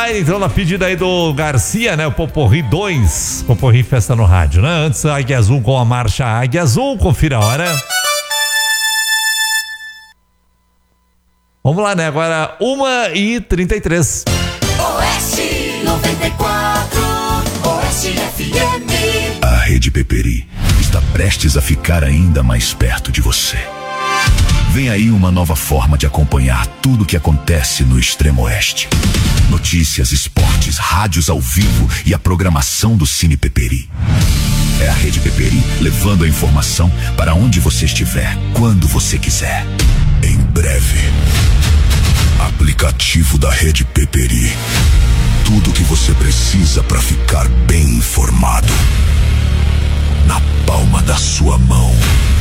online, então, na pedida aí do Garcia, né? O Poporri 2, Poporri Festa no Rádio, né? Antes, a Águia Azul com a marcha Águia Azul, confira a hora. Vamos lá, né? Agora 1h33. Oeste 94, Oeste FM. A Rede Peperi está prestes a ficar ainda mais perto de você. Vem aí uma nova forma de acompanhar tudo o que acontece no Extremo Oeste. Notícias, esportes, rádios ao vivo e a programação do Cine Peperi. É a Rede Peperi levando a informação para onde você estiver, quando você quiser. Em breve, aplicativo da Rede Peperi. Tudo o que você precisa para ficar bem informado. Na palma da sua mão.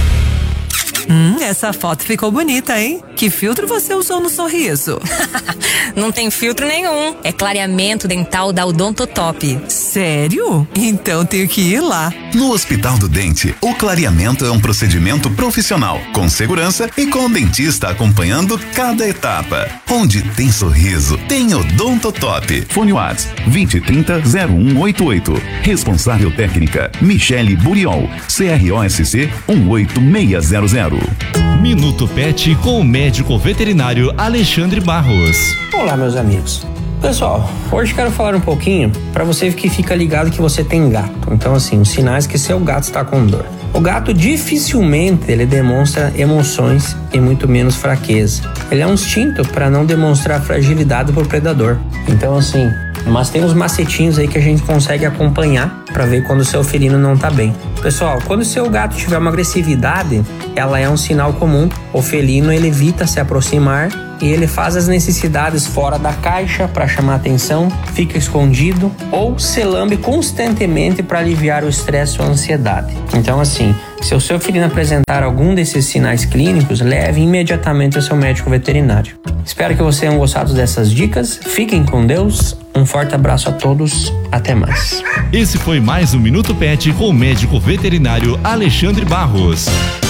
Essa foto ficou bonita, hein? Que filtro você usou no sorriso? Não tem filtro nenhum. É clareamento dental da Odontotop. Sério? Então tenho que ir lá. No Hospital do Dente, o clareamento é um procedimento profissional, com segurança e com o dentista acompanhando cada etapa. Onde tem sorriso, tem Odontotop. Fone WhatsApp 2030-0188. Responsável técnica Michele Buriol, CROSC 18600. Minuto Pet com o médico veterinário Alexandre Barros. Olá, meus amigos. Pessoal, hoje quero falar um pouquinho para você que fica ligado que você tem gato. Então, assim, os sinais que seu gato está com dor. O gato dificilmente ele demonstra emoções e muito menos fraqueza. Ele é um instinto para não demonstrar fragilidade pro predador. Então, assim, mas tem uns macetinhos aí que a gente consegue acompanhar para ver quando o seu felino não tá bem. Pessoal, quando o seu gato tiver uma agressividade, ela é um sinal comum. O felino ele evita se aproximar e ele faz as necessidades fora da caixa para chamar atenção, fica escondido ou se lambe constantemente para aliviar o estresse ou a ansiedade. Então, assim, se o seu felino apresentar algum desses sinais clínicos, leve imediatamente ao seu médico veterinário. Espero que vocês tenham gostado dessas dicas. Fiquem com Deus. Um forte abraço a todos. Até mais. Esse foi mais um Minuto Pet com o médico veterinário Alexandre Barros.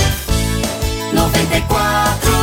94.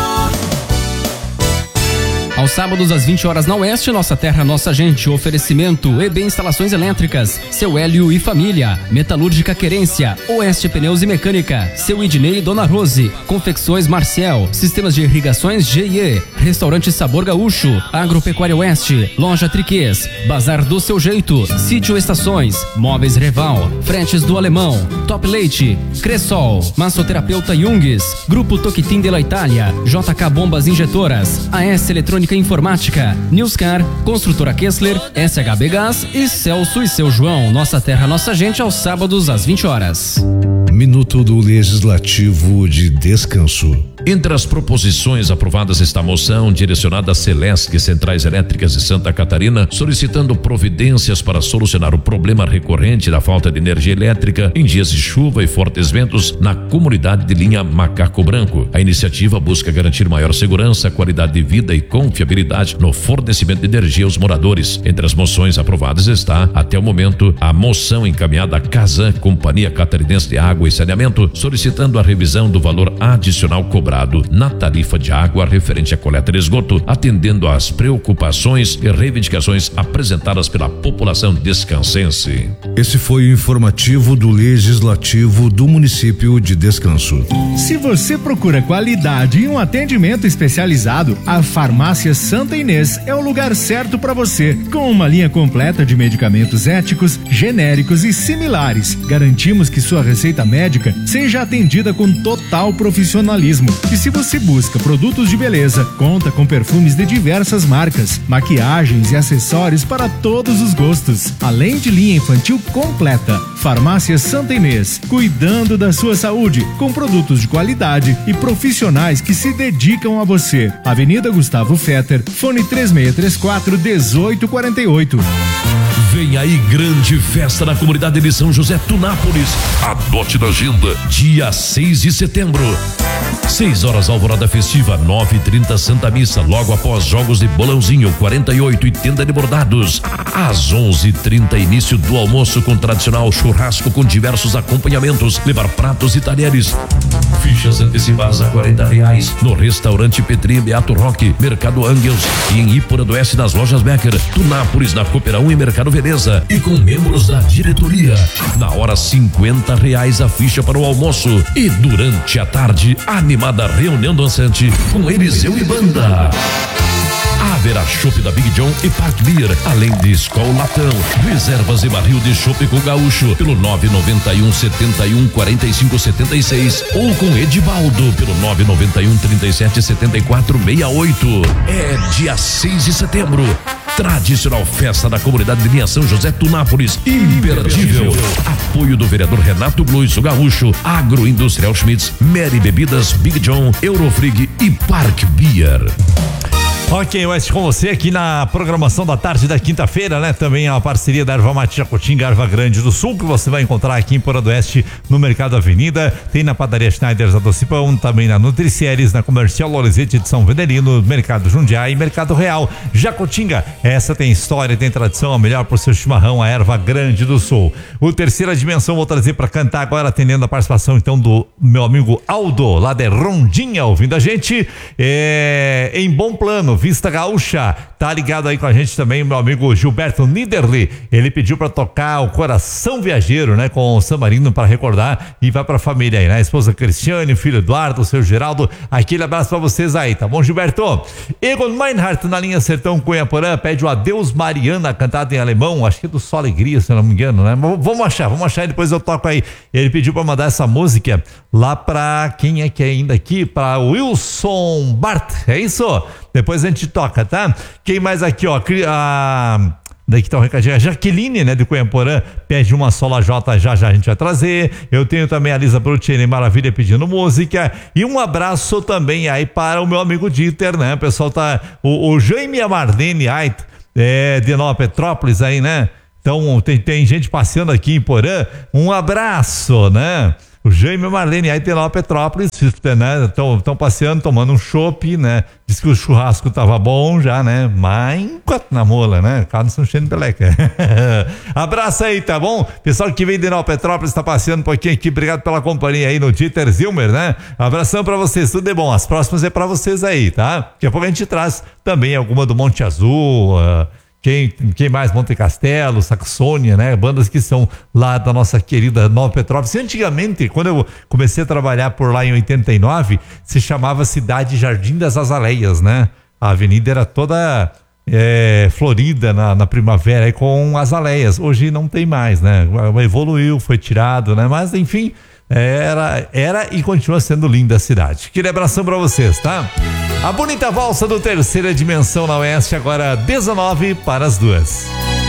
Aos sábados às 20 horas na Oeste, Nossa Terra, Nossa Gente. Oferecimento EB Instalações Elétricas, seu Hélio e família. Metalúrgica Querência, Oeste Pneus e Mecânica, seu Idnei e Dona Rose. Confecções Marcial, Sistemas de Irrigações GIE, Restaurante Sabor Gaúcho, Agropecuária Oeste, Loja Triquês, Bazar do Seu Jeito, Sítio Estações, Móveis Reval, Fretes do Alemão, Top Leite, Cressol, Massoterapeuta Jungs, Grupo Toquitim de la Itália, JK Bombas Injetoras, AS Eletrônica Informática, Newscar, Construtora Kessler, SHB Gás e Celso e seu João. Nossa Terra, Nossa Gente, aos sábados às 20 horas. Minuto do Legislativo de Descanso. Entre as proposições aprovadas está a moção direcionada à Celesc Centrais Elétricas de Santa Catarina, solicitando providências para solucionar o problema recorrente da falta de energia elétrica em dias de chuva e fortes ventos na comunidade de linha Macaco Branco. A iniciativa busca garantir maior segurança, qualidade de vida e confiabilidade no fornecimento de energia aos moradores. Entre as moções aprovadas está, até o momento, a moção encaminhada à Casan, Companhia Catarinense de Água e Saneamento, solicitando a revisão do valor adicional cobrado na tarifa de água referente à coleta de esgoto, atendendo às preocupações e reivindicações apresentadas pela população descansense. Esse foi o informativo do Legislativo do município de Descanso. Se você procura qualidade e um atendimento especializado, a Farmácia Santa Inês é o lugar certo para você. Com uma linha completa de medicamentos éticos, genéricos e similares, garantimos que sua receita médica seja atendida com total profissionalismo. E se você busca produtos de beleza, conta com perfumes de diversas marcas, maquiagens e acessórios para todos os gostos, além de linha infantil completa. Farmácia Santa Inês, cuidando da sua saúde, com produtos de qualidade e profissionais que se dedicam a você. Avenida Gustavo Fetter, fone 3634-1848. Vem aí grande festa na comunidade de São José Tunápolis. Anote na agenda, dia 6 de setembro. 6 horas alvorada festiva, 9h30 Santa Missa, logo após jogos de bolãozinho 48 e tenda de bordados. Às 11h30 início do almoço com tradicional churrasco com diversos acompanhamentos, levar pratos e talheres. Fichas antecipadas a R$40. No restaurante Petri, Beato Roque, Mercado Angels e em Ípora do Oeste nas lojas Becker, Tunápolis na Cooperão e Mercado Veneza. E com membros da diretoria. Na hora R$50 a ficha para o almoço. E durante a tarde, animada reunião dançante com Eliseu e banda. Haverá chopp da Big John e Park Beer, além de Skol Latão, reservas e barril de chopp com gaúcho pelo 991 71 45 76 ou com Edivaldo pelo 991 37 74 68. É dia 6 de setembro. Tradicional festa da comunidade de linha São José Tunápolis, imperdível. Apoio do vereador Renato Bluis, o Gaúcho, Agroindustrial Schmitz, Mary Bebidas, Big John, Eurofrig e Park Beer. Ok, Oeste com você aqui na programação da tarde da quinta-feira, né? Também a parceria da Erva Mate Jacutinga, Erva Grande do Sul, que você vai encontrar aqui em Porã do Oeste, no Mercado Avenida. Tem na Padaria Schneiders a Docipão, também na Nutricieres, na Comercial Lorizete de São Vendelino, Mercado Jundiaí e Mercado Real. Jacutinga, essa tem história, tem tradição, a melhor por seu chimarrão, a Erva Grande do Sul. O Terceira Dimensão vou trazer para cantar agora, atendendo a participação então do meu amigo Aldo, lá de Rondinha, ouvindo a gente. Em Bom Plano, Vista Gaúcha, tá ligado aí com a gente também, meu amigo Gilberto Niederli. Ele pediu pra tocar o Coração Viajeiro, né? Com o San Marino para recordar e vai pra família aí, né? A esposa Cristiane, o filho Eduardo, o seu Geraldo. Aquele abraço pra vocês aí, tá bom, Gilberto? Egon Meinhardt na linha Sertão Cunha Porã pede o Adeus Mariana, cantado em alemão, acho que é do Só Alegria, se eu não me engano, né? Vamos achar e depois eu toco aí. Ele pediu pra mandar essa música lá pra quem é que é ainda aqui? Pra Wilson Bart, é isso? Depois a gente toca, tá? Quem mais aqui, ó? Daqui tá o recadinho. A Jaqueline, né, de Cunhaporã, pede uma sola J, já a gente vai trazer. Eu tenho também a Lisa Brutini Maravilha pedindo música. E um abraço também aí para o meu amigo Dieter, né? O pessoal tá. O Jaime e a Marlene Ait, de Nova Petrópolis aí, né? Então tem gente passeando aqui em Porã. Um abraço, né? O Jaime e a Marlene aí de Nova Petrópolis, né? Estão passeando, tomando um chopp, né? Diz que o churrasco tava bom já, né? Mas enquanto na mola, né? Carlos não cheio de beleca. Abraço aí, tá bom? Pessoal que vem de Nova Petrópolis tá passeando um pouquinho aqui, obrigado pela companhia aí no Dieter Zilmer, né? Abração pra vocês, tudo de bom. As próximas é pra vocês aí, tá? Daqui a pouco a gente traz também alguma do Monte Azul, quem mais? Monte Castelo, Saxônia, né? Bandas que são lá da nossa querida Nova Petrópolis. Antigamente, quando eu comecei a trabalhar por lá em 89, se chamava Cidade Jardim das Azaleias, né? A avenida era toda florida na primavera aí com azaleias. Hoje não tem mais, né? Evoluiu, foi tirado, né? Mas enfim, era e continua sendo linda a cidade. Aquele abração pra vocês, tá? A bonita valsa do Terceira Dimensão na Oeste, agora 19 para as 2.